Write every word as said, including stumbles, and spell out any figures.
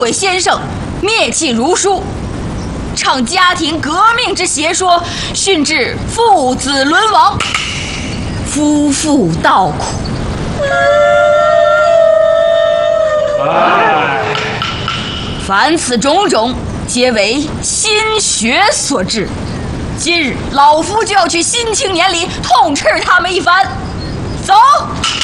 位先生灭迹如书，倡家庭革命之邪说，训致父子沦亡，夫妇道苦。凡此种种，皆为心学所致。今日老夫就要去新青年里痛斥他们一番。走。